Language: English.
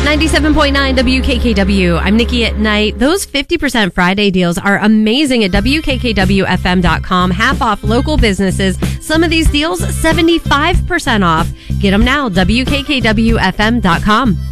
97.9 WKKW. I'm Nikki at Night. Those 50% Friday deals are amazing at WKKWFM.com. Half off local businesses. Some of these deals, 75% off. Get them now, WKKWFM.com.